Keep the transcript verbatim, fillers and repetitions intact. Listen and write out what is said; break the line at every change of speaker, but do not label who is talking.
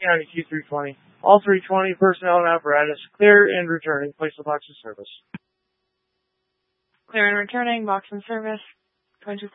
County Q three twenty. All three twenty personnel and apparatus clear and returning. Place the box in service.
Clear and returning, box in service. twenty-four